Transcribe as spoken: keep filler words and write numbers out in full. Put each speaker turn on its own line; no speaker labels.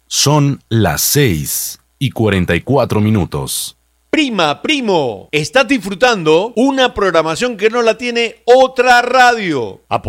Son las seis y cuarenta y cuatro minutos.
Prima, primo, estás disfrutando una programación que no la tiene otra radio.